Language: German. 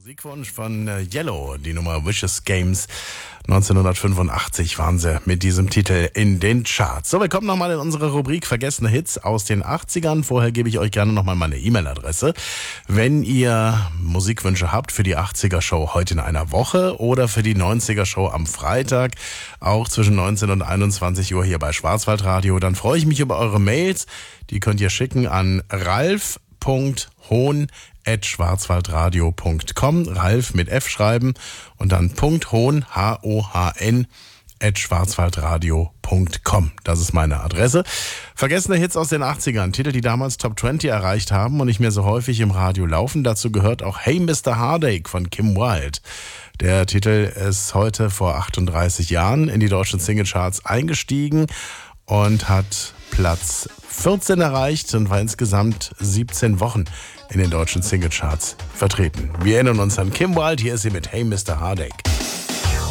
Musikwunsch von Yellow, die Nummer Vicious Games. 1985 waren sie mit diesem Titel in den Charts. So, wir kommen nochmal in unsere Rubrik Vergessene Hits aus den 80ern. Vorher gebe ich euch gerne nochmal meine E-Mail-Adresse. Wenn ihr Musikwünsche habt für die 80er-Show heute in einer Woche oder für die 90er-Show am Freitag, auch zwischen 19 und 21 Uhr hier bei Schwarzwaldradio, dann freue ich mich über eure Mails. Die könnt ihr schicken an ralf.hohn@schwarzwaldradio.com. Ralf mit F schreiben und dann .hohn, Hohn, @schwarzwaldradio.com. Das ist meine Adresse. Vergessene Hits aus den 80ern. Titel, die damals Top 20 erreicht haben und nicht mehr so häufig im Radio laufen. Dazu gehört auch Hey Mr. Heartache von Kim Wilde. Der Titel ist heute vor 38 Jahren in die deutschen Singlecharts eingestiegen und hat Platz 14 erreicht und war insgesamt 17 Wochen in den deutschen Singlecharts vertreten. Wir erinnern uns an Kim Wilde, hier ist sie mit Hey Mr. Heartache.